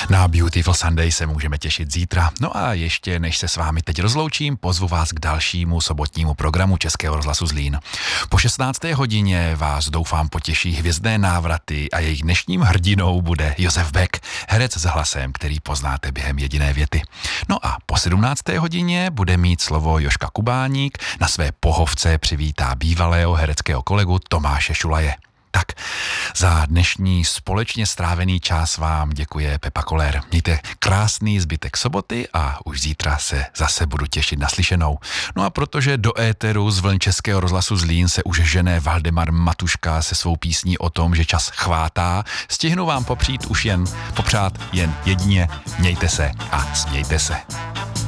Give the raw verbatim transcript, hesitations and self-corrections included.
Na Beautiful Sunday se můžeme těšit zítra. No a ještě než se s vámi teď rozloučím, pozvu vás k dalšímu sobotnímu programu Českého rozhlasu Zlín. Po šestnácté hodině vás doufám potěší hvězdné návraty a jejich dnešním hrdinou bude Josef Beck, herec s hlasem, který poznáte během jediné věty. No a po sedmnácté hodině bude mít slovo Jožka Kubáník, na své pohovce přivítá bývalého hereckého kolegu Tomáše Šulaje. Tak, za dnešní společně strávený čas vám děkuje Pepa Koller. Mějte krásný zbytek soboty a už zítra se zase budu těšit na slyšenou. No a protože do éteru z vln Českého rozhlasu Zlín se už žene Valdemar Matuška se svou písní o tom, že čas chvátá, stihnu vám popřít už jen, popřát jen jedině, mějte se a smějte se.